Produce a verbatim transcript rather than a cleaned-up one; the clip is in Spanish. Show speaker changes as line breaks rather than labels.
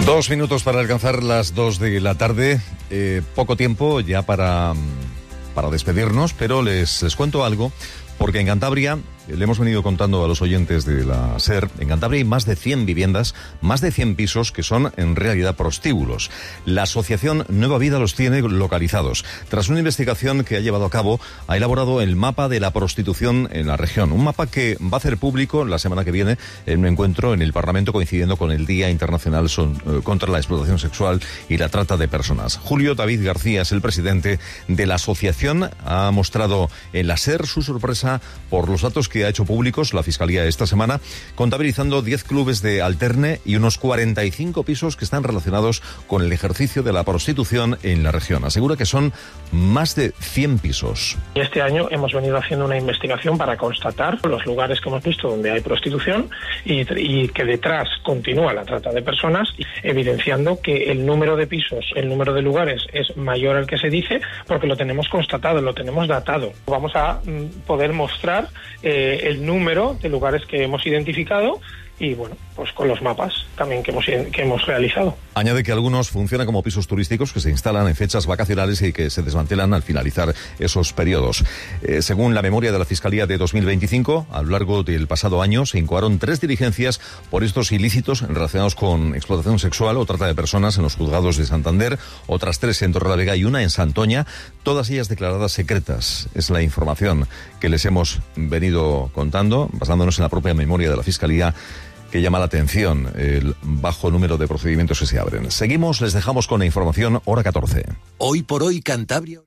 Dos minutos para alcanzar las dos de la tarde. Eh, poco tiempo ya para, para despedirnos, pero les, les cuento algo, porque en Cantabria, le hemos venido contando a los oyentes de la SER, en Cantabria hay más de cien viviendas, más de cien pisos que son en realidad prostíbulos. La asociación Nueva Vida los tiene localizados. Tras una investigación que ha llevado a cabo, ha elaborado el mapa de la prostitución en la región. Un mapa que va a hacer público la semana que viene en un encuentro en el Parlamento coincidiendo con el Día Internacional son, eh, contra la Explotación Sexual y la Trata de Personas. Julio David García es el presidente de la asociación. Ha mostrado en la SER su sorpresa por los datos que ha hecho públicos la Fiscalía esta semana, contabilizando diez clubes de alterne y unos cuarenta y cinco pisos que están relacionados con el ejercicio de la prostitución en la región. Asegura que son más de cien pisos.
Este año hemos venido haciendo una investigación para constatar los lugares que hemos visto donde hay prostitución y, y que detrás continúa la trata de personas, evidenciando que el número de pisos, el número de lugares es mayor al que se dice, porque lo tenemos constatado, lo tenemos datado. Vamos a mm, poder mostrar eh, el número de lugares que hemos identificado y, bueno, pues con los mapas también que hemos, que hemos realizado.
Añade que algunos funcionan como pisos turísticos que se instalan en fechas vacacionales y que se desmantelan al finalizar esos periodos. Eh, según la memoria de la Fiscalía de dos mil veinticinco, a lo largo del pasado año se incoaron tres diligencias por estos ilícitos relacionados con explotación sexual o trata de personas en los juzgados de Santander, otras tres en Torrelavega y una en Santoña, todas ellas declaradas secretas. Es la información que les hemos venido contando, basándonos en la propia memoria de la Fiscalía, que llama la atención el bajo número de procedimientos que se abren. Seguimos, les dejamos con la información, hora catorce.
Hoy por hoy, Cantabria.